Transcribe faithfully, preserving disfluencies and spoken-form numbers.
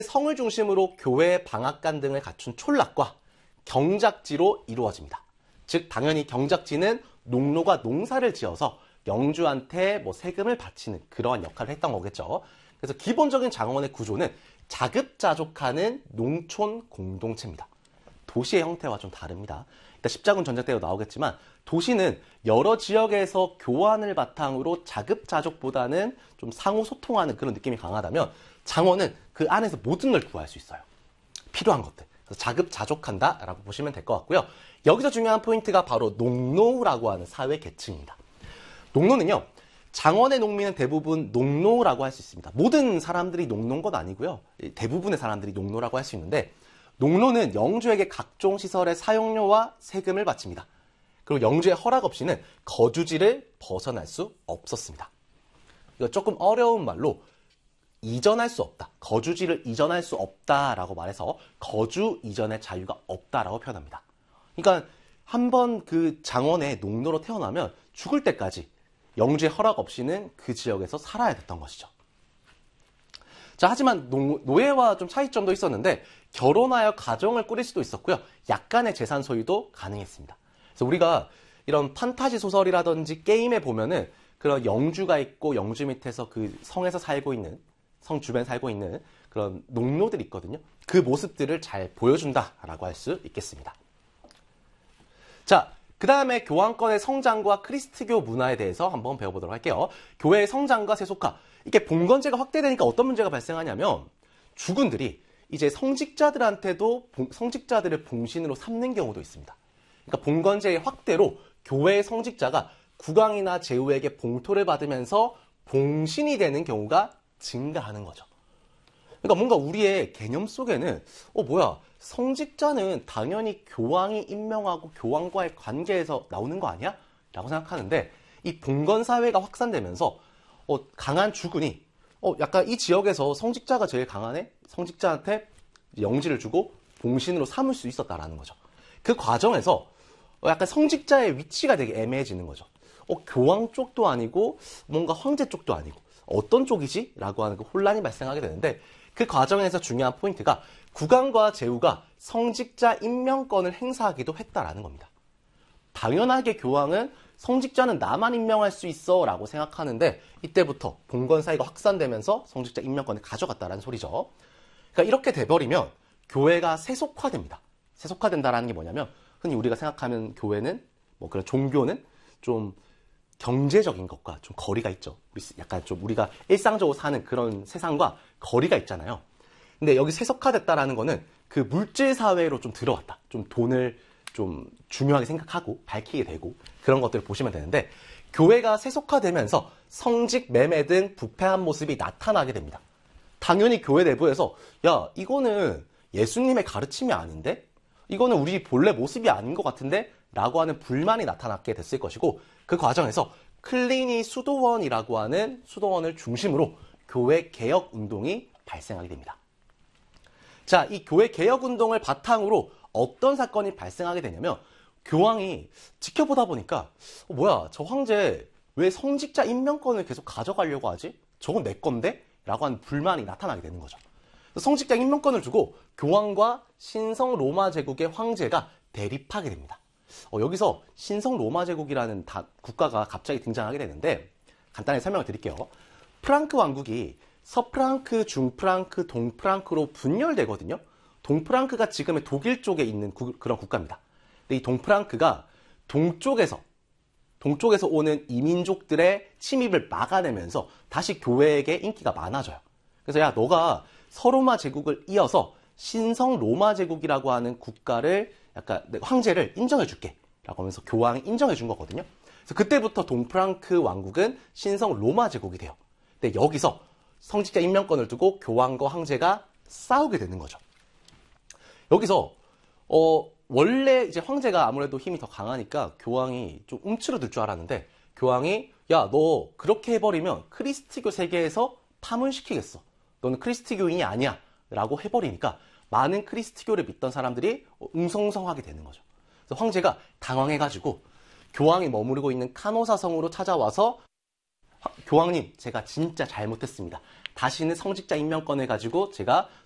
성을 중심으로 교회, 방앗간 등을 갖춘 촌락과 경작지로 이루어집니다. 즉 당연히 경작지는 농노가 농사를 지어서 영주한테 뭐 세금을 바치는 그러한 역할을 했던 거겠죠. 그래서 기본적인 장원의 구조는 자급자족하는 농촌 공동체입니다. 도시의 형태와 좀 다릅니다. 일단 십자군 전쟁 때도 나오겠지만 도시는 여러 지역에서 교환을 바탕으로 자급자족보다는 좀 상호 소통하는 그런 느낌이 강하다면 장원은 그 안에서 모든 걸 구할 수 있어요. 필요한 것들. 그래서 자급자족한다라고 보시면 될 것 같고요. 여기서 중요한 포인트가 바로 농노라고 하는 사회 계층입니다. 농노는요. 장원의 농민은 대부분 농노라고 할 수 있습니다. 모든 사람들이 농노인 건 아니고요. 대부분의 사람들이 농노라고 할 수 있는데 농노는 영주에게 각종 시설의 사용료와 세금을 바칩니다. 그리고 영주의 허락 없이는 거주지를 벗어날 수 없었습니다. 이거 조금 어려운 말로 이전할 수 없다. 거주지를 이전할 수 없다라고 말해서 거주 이전의 자유가 없다라고 표현합니다. 그러니까 한번 그 장원의 농노로 태어나면 죽을 때까지 영주의 허락 없이는 그 지역에서 살아야 됐던 것이죠. 자, 하지만 노, 노예와 좀 차이점도 있었는데 결혼하여 가정을 꾸릴 수도 있었고요. 약간의 재산 소유도 가능했습니다. 그래서 우리가 이런 판타지 소설이라든지 게임에 보면은 그런 영주가 있고 영주 밑에서 그 성에서 살고 있는 성 주변에 살고 있는 그런 농노들이 있거든요. 그 모습들을 잘 보여준다라고 할 수 있겠습니다. 자, 그 다음에 교황권의 성장과 크리스트교 문화에 대해서 한번 배워보도록 할게요. 교회의 성장과 세속화. 이게 봉건제가 확대되니까 어떤 문제가 발생하냐면 주군들이 이제 성직자들한테도 성직자들을 봉신으로 삼는 경우도 있습니다. 그러니까 봉건제의 확대로 교회의 성직자가 국왕이나 제후에게 봉토를 받으면서 봉신이 되는 경우가 증가하는 거죠. 그러니까 뭔가 우리의 개념 속에는 어 뭐야 성직자는 당연히 교황이 임명하고 교황과의 관계에서 나오는 거 아니야? 라고 생각하는데 이 봉건사회가 확산되면서 어, 강한 주군이 어, 약간 이 지역에서 성직자가 제일 강하네? 성직자한테 영지를 주고 봉신으로 삼을 수 있었다라는 거죠. 그 과정에서 어, 약간 성직자의 위치가 되게 애매해지는 거죠. 어, 교황 쪽도 아니고 뭔가 황제 쪽도 아니고 어떤 쪽이지? 라고 하는 그 혼란이 발생하게 되는데 그 과정에서 중요한 포인트가 국왕과 제후가 성직자 임명권을 행사하기도 했다라는 겁니다. 당연하게 교황은 성직자는 나만 임명할 수 있어 라고 생각하는데 이때부터 봉건 사회가 확산되면서 성직자 임명권을 가져갔다라는 소리죠. 그러니까 이렇게 돼버리면 교회가 세속화됩니다. 세속화된다라는 게 뭐냐면 흔히 우리가 생각하는 교회는 뭐 그런 종교는 좀 경제적인 것과 좀 거리가 있죠. 약간 좀 우리가 일상적으로 사는 그런 세상과 거리가 있잖아요. 근데 여기 세속화됐다라는 거는 그 물질 사회로 좀 들어왔다. 좀 돈을 좀 중요하게 생각하고 밝히게 되고 그런 것들을 보시면 되는데 교회가 세속화되면서 성직 매매 등 부패한 모습이 나타나게 됩니다. 당연히 교회 내부에서 야 이거는 예수님의 가르침이 아닌데? 이거는 우리 본래 모습이 아닌 것 같은데? 라고 하는 불만이 나타나게 됐을 것이고 그 과정에서 클리니 수도원이라고 하는 수도원을 중심으로 교회 개혁 운동이 발생하게 됩니다. 자, 이 교회 개혁 운동을 바탕으로 어떤 사건이 발생하게 되냐면 교황이 지켜보다 보니까 어, 뭐야 저 황제 왜 성직자 임명권을 계속 가져가려고 하지? 저건 내 건데? 라고 하는 불만이 나타나게 되는 거죠. 성직자 임명권을 두고 교황과 신성 로마 제국의 황제가 대립하게 됩니다. 어, 여기서 신성 로마 제국이라는 다, 국가가 갑자기 등장하게 되는데 간단히 설명을 드릴게요. 프랑크 왕국이 서프랑크, 중프랑크, 동프랑크로 분열되거든요. 동프랑크가 지금의 독일 쪽에 있는 구, 그런 국가입니다. 근데 이 동프랑크가 동쪽에서 동쪽에서 오는 이민족들의 침입을 막아내면서 다시 교회에게 인기가 많아져요. 그래서 야 너가 서로마 제국을 이어서 신성 로마 제국이라고 하는 국가를 약간 황제를 인정해 줄게 라고 하면서 교황이 인정해 준 거거든요. 그래서 그때부터 동프랑크 왕국은 신성 로마 제국이 돼요. 근데 여기서 성직자 임명권을 두고 교황과 황제가 싸우게 되는 거죠. 여기서 어, 원래 이제 황제가 아무래도 힘이 더 강하니까 교황이 좀 움츠러들 줄 알았는데 교황이 야, 너 그렇게 해버리면 크리스트교 세계에서 파문시키겠어. 너는 크리스트교인이 아니야. 라고 해버리니까 많은 크리스트교를 믿던 사람들이 웅성성하게 되는 거죠. 그래서 황제가 당황해가지고 교황이 머무르고 있는 카노사성으로 찾아와서 교황님, 제가 진짜 잘못했습니다. 다시는 성직자 임명권을 가지고 제가